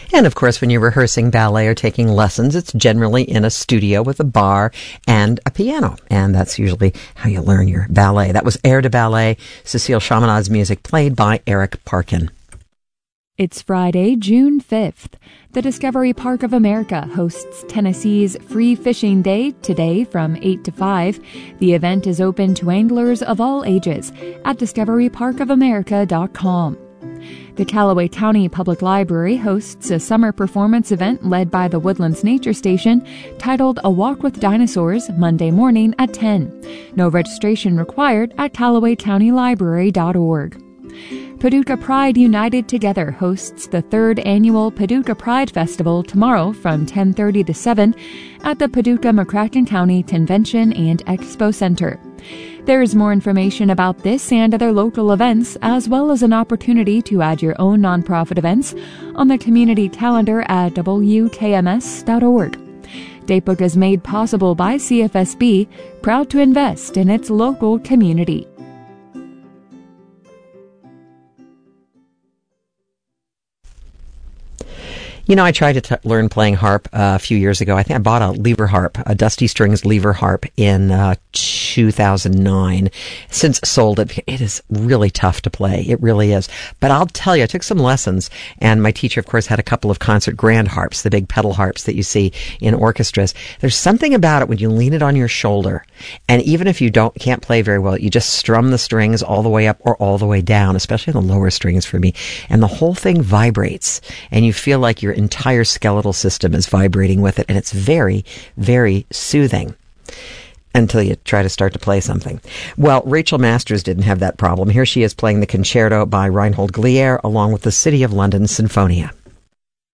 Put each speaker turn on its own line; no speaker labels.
And of course, when you're rehearsing ballet or taking lessons, it's generally in a studio with a bar and a piano. And that's usually how you learn your ballet. That was Air de Ballet, Cécile Chaminad's music, played by Eric Parkin.
It's Friday, June 5th. The Discovery Park of America hosts Tennessee's Free Fishing Day today from 8 to 5. The event is open to anglers of all ages at discoveryparkofamerica.com. The Callaway County Public Library hosts a summer performance event led by the Woodlands Nature Station titled A Walk with Dinosaurs Monday morning at 10. No registration required at callawaycountylibrary.org. Paducah Pride United Together hosts the 3rd annual Paducah Pride Festival tomorrow from 10:30 to 7 at the Paducah McCracken County Convention and Expo Center. There is more information about this and other local events, as well as an opportunity to add your own nonprofit events on the community calendar at wkms.org. Datebook is made possible by CFSB, proud to invest in its local community.
You know, I tried to learn playing harp a few years ago. I think I bought a lever harp, a Dusty Strings lever harp in 2009. Since sold it. It is really tough to play. It really is. But I'll tell you, I took some lessons, and my teacher, of course, had a couple of concert grand harps, the big pedal harps that you see in orchestras. There's something about it when you lean it on your shoulder, and even if you can't play very well, you just strum the strings all the way up or all the way down, especially the lower strings for me, and the whole thing vibrates, and you feel like your entire skeletal system is vibrating with it, and it's very, very soothing until you try to start to play something. Well, Rachel Masters didn't have that problem. Here she is playing the concerto by Reinhold Glier along with the City of London Sinfonia.